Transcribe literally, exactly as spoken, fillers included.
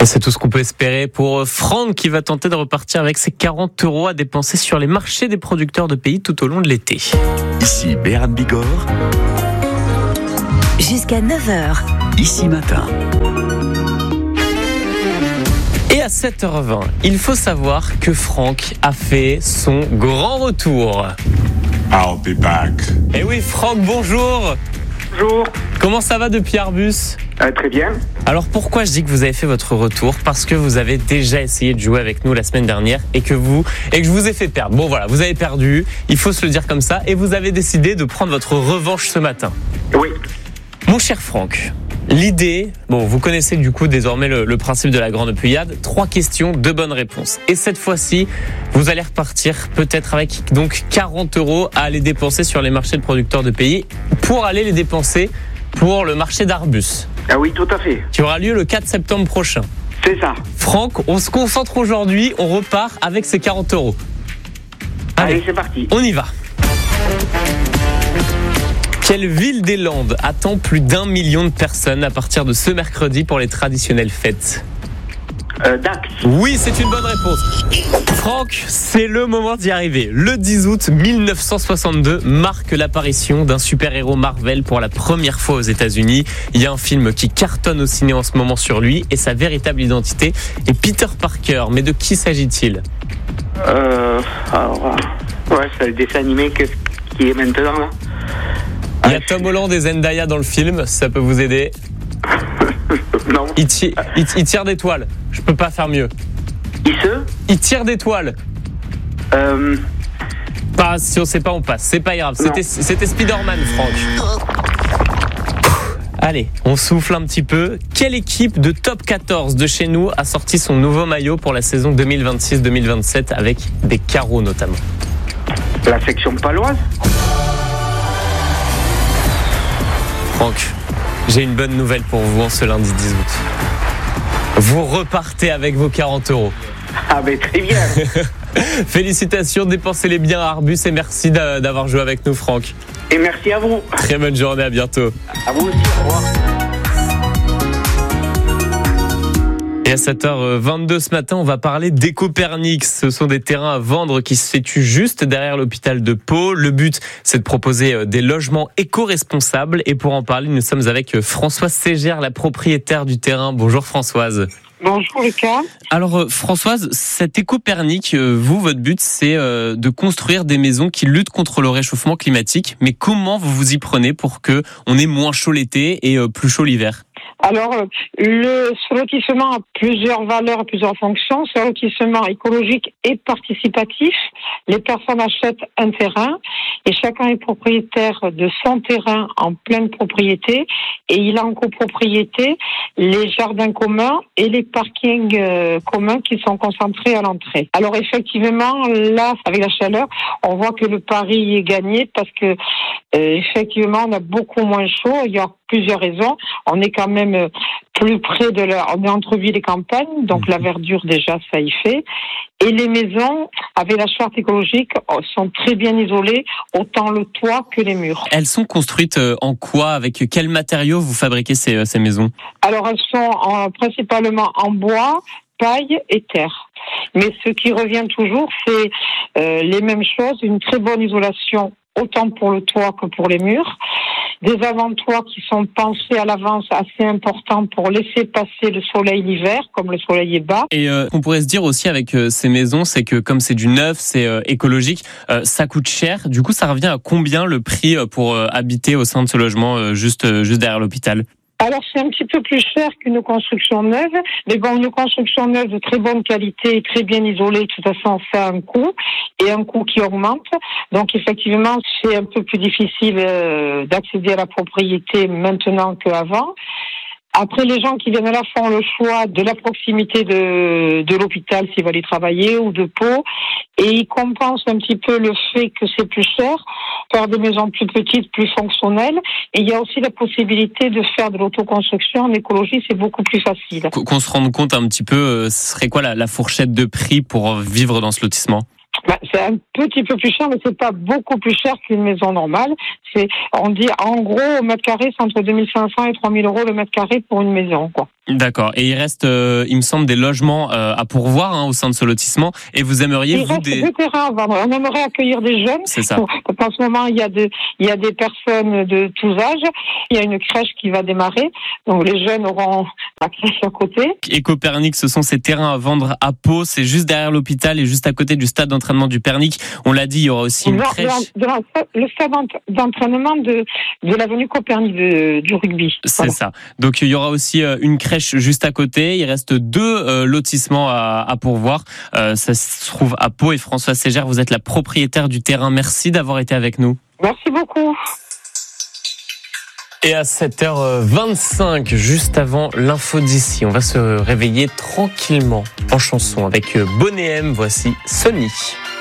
Et c'est tout ce qu'on peut espérer pour Franck qui va tenter de repartir avec ses quarante euros à dépenser sur les marchés des producteurs de pays tout au long de l'été. Ici Béran Bigorre. Jusqu'à neuf heures. Ici Matin. Et à sept heures vingt, il faut savoir que Franck a fait son grand retour. I'll be back. Eh oui, Franck, bonjour. Bonjour. Comment ça va depuis Arbus ? Euh, très bien. Alors pourquoi je dis que vous avez fait votre retour ? Parce que vous avez déjà essayé de jouer avec nous la semaine dernière et que vous et que je vous ai fait perdre. Bon voilà, vous avez perdu, il faut se le dire comme ça, et vous avez décidé de prendre votre revanche ce matin. Oui. Mon cher Franck, l'idée, bon, vous connaissez du coup désormais le, le principe de la grande puyade. Trois questions, deux bonnes réponses. Et cette fois-ci, vous allez repartir peut-être avec donc quarante euros à aller dépenser sur les marchés de producteurs de pays pour aller les dépenser pour le marché d'Arbus. Ah oui, tout à fait. Qui aura lieu le quatre septembre prochain. C'est ça. Franck, on se concentre aujourd'hui, on repart avec ces quarante euros. Allez, Allez c'est parti. On y va. Quelle ville des Landes attend plus d'un million de personnes à partir de ce mercredi pour les traditionnelles fêtes ? euh, Dax. Oui, c'est une bonne réponse. Franck, c'est le moment d'y arriver. Le dix août mille neuf cent soixante-deux marque l'apparition d'un super-héros Marvel pour la première fois aux États-Unis. Il y a un film qui cartonne au ciné en ce moment sur lui et sa véritable identité est Peter Parker. Mais de qui s'agit-il ? Euh, alors, ouais, c'est le dessin animé que, qui est maintenant là. Il y a Tom Holland et Zendaya dans le film, ça peut vous aider. Non. Il, ti- il, il tire des toiles, je peux pas faire mieux. Il se Il tire des toiles. euh... Bah, si on sait pas, on passe, c'est pas grave. C'était, c'était Spider-Man, Franck. Allez, on souffle un petit peu. Quelle équipe de top quatorze de chez nous a sorti son nouveau maillot pour la saison deux mille vingt-six deux mille vingt-sept avec des carreaux notamment ? La section paloise. Franck, j'ai une bonne nouvelle pour vous en ce lundi dix août. Vous repartez avec vos quarante euros. Ah ben très bien. Félicitations, dépensez-les bien à Arbus et merci d'avoir joué avec nous, Franck. Et merci à vous. Très bonne journée, à bientôt. À vous aussi, au revoir. Et à sept heures vingt-deux ce matin, on va parler d'Ecopernix. Ce sont des terrains à vendre qui se situent juste derrière l'hôpital de Pau. Le but, c'est de proposer des logements éco-responsables. Et pour en parler, nous sommes avec Françoise Ségère, la propriétaire du terrain. Bonjour Françoise. Bonjour Lucas. Alors Françoise, cet Ecopernix, vous, votre but, c'est de construire des maisons qui luttent contre le réchauffement climatique. Mais comment vous vous y prenez pour que on ait moins chaud l'été et plus chaud l'hiver ? Alors, le, ce lotissement a plusieurs valeurs et plusieurs fonctions. C'est un lotissement écologique et participatif. Les personnes achètent un terrain et chacun est propriétaire de son terrain en pleine propriété et il a en copropriété les jardins communs et les parkings euh, communs qui sont concentrés à l'entrée. Alors effectivement, là, avec la chaleur, on voit que le pari est gagné parce que euh, effectivement, on a beaucoup moins chaud. Il y a plusieurs raisons. On est quand même plus près de la, on est entre ville et campagne, donc la verdure déjà ça y fait. Et les maisons, avec la charte écologique, sont très bien isolées, autant le toit que les murs. Elles sont construites en quoi ? Avec quels matériaux vous fabriquez ces, ces maisons ? Alors elles sont en, principalement en bois, paille et terre. Mais ce qui revient toujours, c'est euh, les mêmes choses, une très bonne isolation, autant pour le toit que pour les murs. Des avant-toits qui sont pensés à l'avance assez importants pour laisser passer le soleil l'hiver, comme le soleil est bas. Et euh, on pourrait se dire aussi avec euh, ces maisons, c'est que comme c'est du neuf, c'est euh, écologique, euh, ça coûte cher. Du coup, ça revient à combien le prix pour euh, habiter au sein de ce logement euh, juste, euh, juste derrière l'hôpital ? Alors, c'est un petit peu plus cher qu'une construction neuve, mais bon, une construction neuve de très bonne qualité, très bien isolée, de toute façon, ça a un coût, et un coût qui augmente. Donc, effectivement, c'est un peu plus difficile euh, d'accéder à la propriété maintenant qu'avant. Après, les gens qui viennent là font le choix de la proximité de, de l'hôpital s'ils veulent y travailler ou de Pau, et ils compensent un petit peu le fait que c'est plus cher, faire des maisons plus petites, plus fonctionnelles, et il y a aussi la possibilité de faire de l'autoconstruction en écologie, c'est beaucoup plus facile. Qu'on se rende compte un petit peu, ce serait quoi la, la fourchette de prix pour vivre dans ce lotissement ? Ben, c'est un petit peu plus cher, mais c'est pas beaucoup plus cher qu'une maison normale. C'est, on dit, en gros, au mètre carré, c'est entre deux mille cinq cents et trois mille euros le mètre carré pour une maison, quoi. D'accord. Et il reste, euh, il me semble, des logements euh, à pourvoir hein, au sein de ce lotissement. Et vous aimeriez, il vous, reste des... deux terrains à vendre. On aimerait accueillir des jeunes. C'est ça. Parce qu'en ce moment, il y a de, il y a des personnes de tous âges. Il y a une crèche qui va démarrer. Donc, les jeunes auront la crèche à côté. Et Copernic, ce sont ces terrains à vendre à Pau. C'est juste derrière l'hôpital et juste à côté du stade d'entraînement du Pernic. On l'a dit, il y aura aussi une Non, crèche. de la, de la, le stade d'entraînement de, de l'avenue Copernic de, du rugby. C'est Voilà. ça. Donc, il y aura aussi euh, une crèche juste à côté. Il reste deux euh, lotissements à, à pourvoir. Euh, ça se trouve à Pau. Et François Ségère, vous êtes la propriétaire du terrain. Merci d'avoir été avec nous. Merci beaucoup. Et à sept heures vingt-cinq, juste avant l'info d'ici, on va se réveiller tranquillement en chanson avec Bonnet M. Voici Sonny.